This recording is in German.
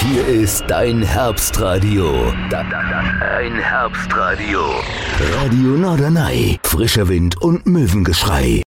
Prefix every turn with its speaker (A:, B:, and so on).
A: Hier ist dein Herbstradio. Dein Herbstradio. Radio Norderney. Frischer Wind und Möwengeschrei.